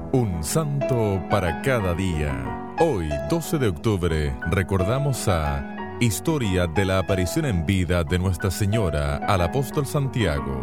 Un santo para cada día. Hoy, 12 de octubre, recordamos a Historia de la aparición en vida de Nuestra Señora al apóstol Santiago.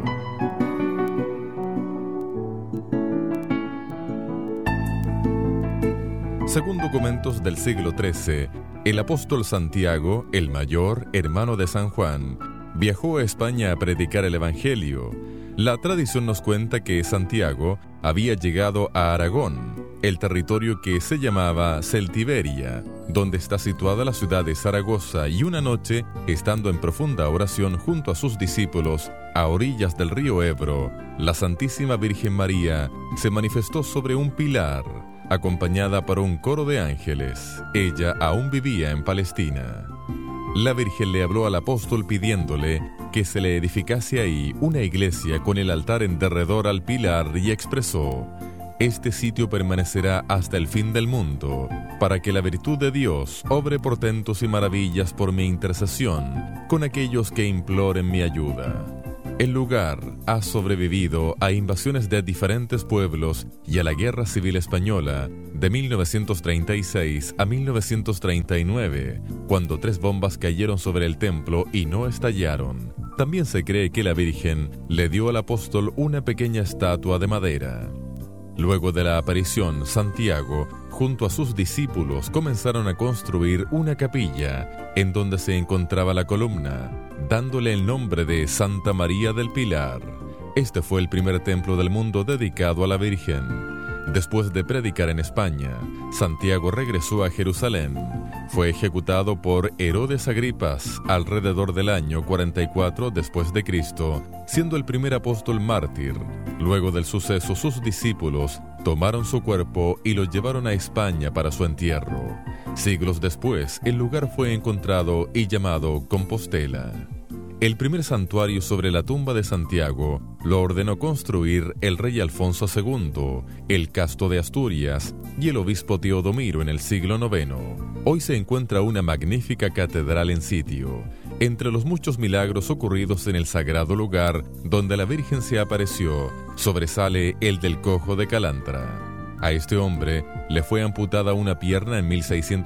Según documentos del siglo XIII, el apóstol Santiago, el mayor, hermano de San Juan, viajó a España a predicar el Evangelio. La tradición nos cuenta que Santiago había llegado a Aragón, el territorio que se llamaba Celtiberia, donde está situada la ciudad de Zaragoza, y una noche, estando en profunda oración junto a sus discípulos a orillas del río Ebro, la Santísima Virgen María se manifestó sobre un pilar, acompañada por un coro de ángeles. Ella aún vivía en Palestina. La Virgen le habló al apóstol pidiéndole que se le edificase ahí una iglesia con el altar en derredor al pilar y expresó: «Este sitio permanecerá hasta el fin del mundo, para que la virtud de Dios obre portentos y maravillas por mi intercesión con aquellos que imploren mi ayuda». El lugar ha sobrevivido a invasiones de diferentes pueblos y a la Guerra Civil Española de 1936 a 1939, cuando 3 bombas cayeron sobre el templo y no estallaron. También se cree que la Virgen le dio al apóstol una pequeña estatua de madera. Luego de la aparición, Santiago, junto a sus discípulos, comenzaron a construir una capilla en donde se encontraba la columna, dándole el nombre de Santa María del Pilar. Este fue el primer templo del mundo dedicado a la Virgen. Después de predicar en España, Santiago regresó a Jerusalén. Fue ejecutado por Herodes Agripas alrededor del año 44 después de Cristo, siendo el primer apóstol mártir. Luego del suceso, sus discípulos tomaron su cuerpo y lo llevaron a España para su entierro. Siglos después, el lugar fue encontrado y llamado Compostela. El primer santuario sobre la tumba de Santiago lo ordenó construir el rey Alfonso II, el Casto de Asturias y el obispo Teodomiro en el siglo IX. Hoy se encuentra una magnífica catedral en sitio. Entre los muchos milagros ocurridos en el sagrado lugar donde la Virgen se apareció, sobresale el del cojo de Calantra. A este hombre le fue amputada una pierna en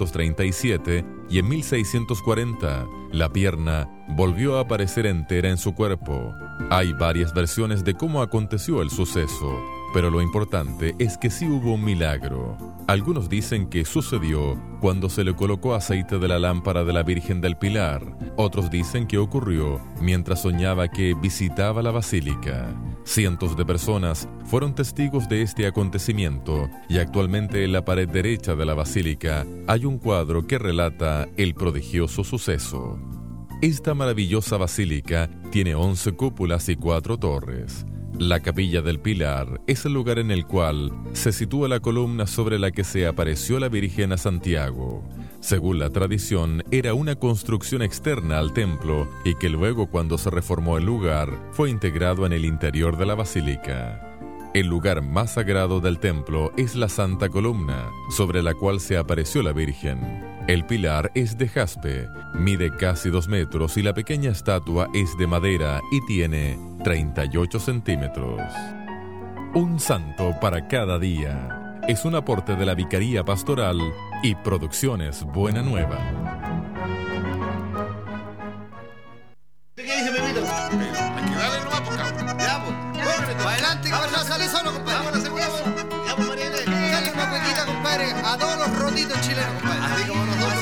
1637 y en 1640 la pierna volvió a aparecer entera en su cuerpo. Hay varias versiones de cómo aconteció el suceso, pero lo importante es que sí hubo un milagro. Algunos dicen que sucedió cuando se le colocó aceite de la lámpara de la Virgen del Pilar. Otros dicen que ocurrió mientras soñaba que visitaba la basílica. Cientos de personas fueron testigos de este acontecimiento y actualmente en la pared derecha de la basílica hay un cuadro que relata el prodigioso suceso. Esta maravillosa basílica tiene 11 cúpulas y 4 torres. La Capilla del Pilar es el lugar en el cual se sitúa la columna sobre la que se apareció la Virgen a Santiago. Según la tradición, era una construcción externa al templo y que luego, cuando se reformó el lugar, fue integrado en el interior de la basílica. El lugar más sagrado del templo es la Santa Columna, sobre la cual se apareció la Virgen. El pilar es de jaspe, mide casi 2 metros y la pequeña estatua es de madera y tiene 38 centímetros. Un santo para cada día. Es un aporte de la Vicaría Pastoral y Producciones Buena Nueva. ¿Qué dice, Pepito? Hay que darle nomás, pues, cabrón. Ya, pues. Córrete. Adelante, que vas a salir solo, compadre. Vámonos, seguridad. Ya, pues, Mariana. Dale una cuequita, compadre, a todos los rotitos chilenos, compadre. Así como nosotros.